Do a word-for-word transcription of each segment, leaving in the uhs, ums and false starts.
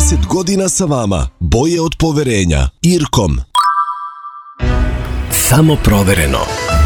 trideset godina sa vama. Boje od poverenja. Irkom. Samo provereno.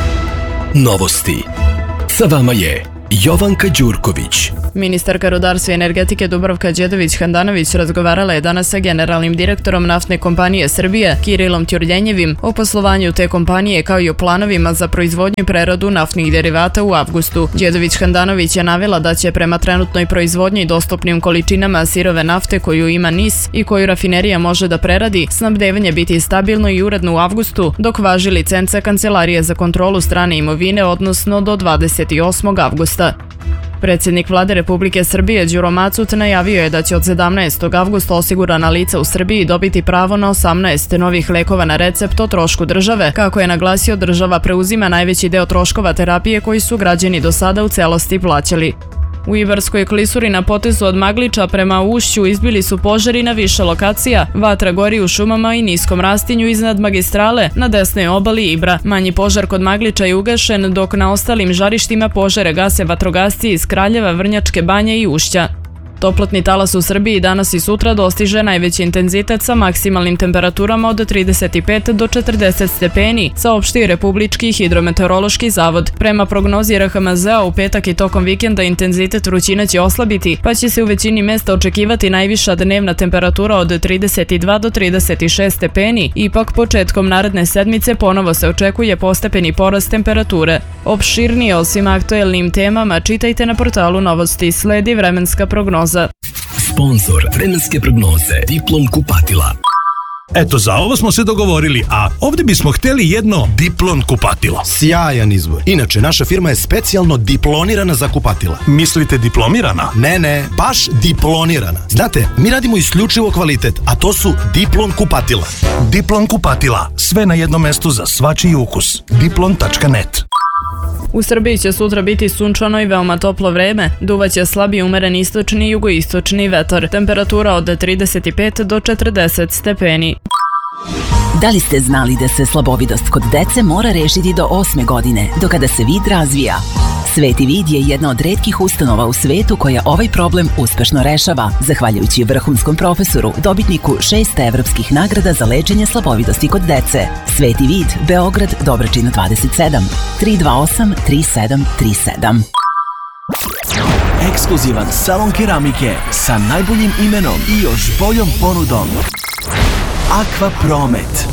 Novosti. Sa vama je Jovanka Đurković. Ministarka rudarstva i energetike Dubravka Đedović-Handanović razgovarala je danas sa generalnim direktorom naftne kompanije Srbije, Kirilom Ćurljenjevim, o poslovanju te kompanije kao i o planovima za proizvodnju i preradu naftnih derivata u avgustu. Đedović-Handanović je navela da će prema trenutnoj proizvodnji i dostupnim količinama sirove nafte koju ima N I S i koju rafinerija može da preradi, snabdevanje biti stabilno i uredno u avgustu, dok važi licenca Kancelarije za kontrolu strane imovine, odnosno do dvadeset osmog avgusta. Predsjednik Vlade Republike Srbije Đuro Macut najavio je da će od sedamnaestog avgusta osigurana lica u Srbiji dobiti pravo na osamnaest novih lekova na recept o trošku države. Kako je naglasio, država preuzima najveći deo troškova terapije koji su građani do sada u celosti plaćali. U Ibarskoj klisuri na potezu od Magliča prema Ušću izbili su požari na više lokacija. Vatra gori u šumama i niskom rastinju iznad magistrale na desnoj obali Ibra. Manji požar kod Magliča je ugašen, dok na ostalim žarištima požare gase vatrogasci iz Kraljeva, Vrnjačke Banje i Ušća. Toplotni talas u Srbiji danas i sutra dostiže najveći intenzitet sa maksimalnim temperaturama od trideset pet do četrdeset stepeni, saopštio Republički hidrometeorološki zavod. Prema prognozi R H M Z-a u petak i tokom vikenda intenzitet vrućine će oslabiti, pa će se u većini mesta očekivati najviša dnevna temperatura od trideset dva do trideset šest stepeni. Ipak početkom naredne sedmice ponovo se očekuje postepeni porast temperature. Opširnije o svim aktuelnim temama čitajte na portalu Novosti. Sledi vremenska prognoza. Sponzor vremenske prognoze Diplom kupatila. Eto, za ovo smo se dogovorili, a ovdje bismo htjeli jedno Diplon kupatilo. Sjajan izbor. Inače, naša firma je specijalno diplonirana za kupatila. Mislite diplomirana? Ne, ne, baš diplonirana. Znate, mi radimo isključivo kvalitet, a to su Diplon kupatila. Diplon kupatila. Sve na jednom mestu za svačiji ukus. diplon tačka net. U Srbiji će sutra biti sunčano i veoma toplo vreme, duvaće slabi umeren istočni i jugoistočni vetar, temperatura od trideset pet do četrdeset stepeni. Da li ste znali da se slabovidost kod dece mora rešiti do osme godine, do kada se vid razvija? Sveti vid je jedna od retkih ustanova u svetu koja ovaj problem uspešno rešava, zahvaljujući vrhunskom profesoru, dobitniku šest evropskih nagrada za lečenje slabovidosti kod dece. Sveti vid, Beograd, Dobračina dvadeset sedam, tri dva osam tri sedam tri sedam. Ekskluzivan salon keramike sa najboljim imenom i još boljom ponudom. Aqua Promet.